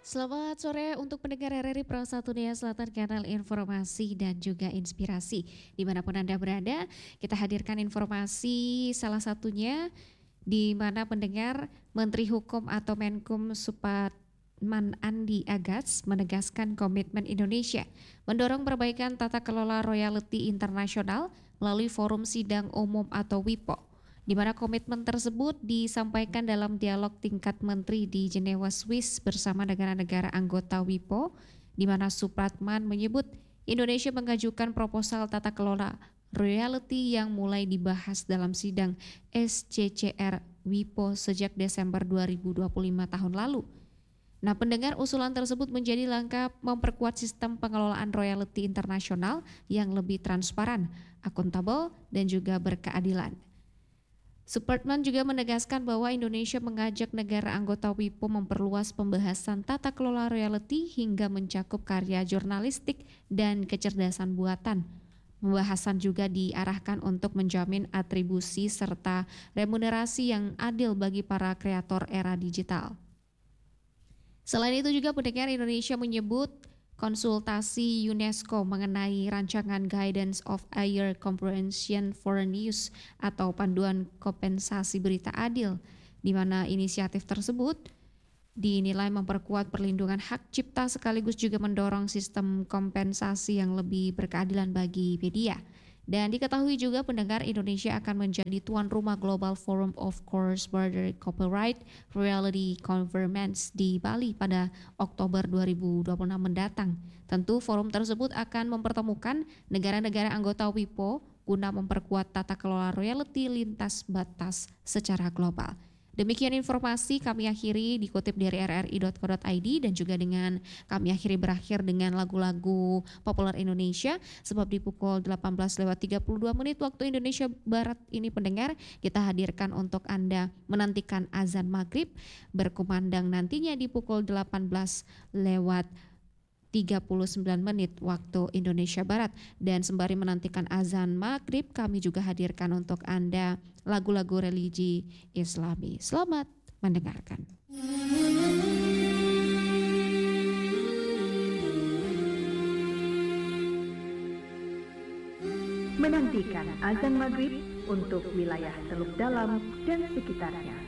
Selamat sore untuk pendengar RRI Pro 1 Nia Selatan, kanal informasi dan juga inspirasi. Dimanapun Anda berada, kita hadirkan informasi salah satunya di mana pendengar Menteri Hukum atau Menkum Supratman Andi Agats menegaskan komitmen Indonesia mendorong perbaikan tata kelola royalti internasional melalui Forum Sidang Umum atau WIPO, di mana komitmen tersebut disampaikan dalam dialog tingkat menteri di Jenewa, Swiss bersama negara-negara anggota WIPO, di mana Supratman menyebut Indonesia mengajukan proposal tata kelola royalti yang mulai dibahas dalam sidang SCCR WIPO sejak Desember 2025 tahun lalu. Nah, pendengar, usulan tersebut menjadi langkah memperkuat sistem pengelolaan royalti internasional yang lebih transparan, akuntabel, dan juga berkeadilan. Supratman juga menegaskan bahwa Indonesia mengajak negara anggota WIPO memperluas pembahasan tata kelola royalti hingga mencakup karya jurnalistik dan kecerdasan buatan. Pembahasan juga diarahkan untuk menjamin atribusi serta remunerasi yang adil bagi para kreator era digital. Selain itu juga pendengar, Indonesia menyebut konsultasi UNESCO mengenai rancangan Guidance of Air Comprehension for News atau panduan kompensasi berita adil, di mana inisiatif tersebut dinilai memperkuat perlindungan hak cipta sekaligus juga mendorong sistem kompensasi yang lebih berkeadilan bagi media. Dan diketahui juga pendengar, Indonesia akan menjadi tuan rumah Global Forum of Cross-Border Copyright Royalty Governments di Bali pada Oktober 2026 mendatang. Tentu forum tersebut akan mempertemukan negara-negara anggota WIPO guna memperkuat tata kelola royalti lintas batas secara global. Demikian informasi kami akhiri dikutip dari rri.co.id dan juga dengan kami akhiri berakhir dengan lagu-lagu populer Indonesia, sebab di pukul 18:32 waktu Indonesia Barat ini pendengar, kita hadirkan untuk Anda menantikan azan maghrib berkumandang nantinya di pukul 18:39 waktu Indonesia Barat. Dan sembari menantikan azan maghrib, kami juga hadirkan untuk Anda lagu-lagu religi Islami. Selamat mendengarkan. Menantikan azan maghrib untuk wilayah Teluk Dalam dan sekitarnya.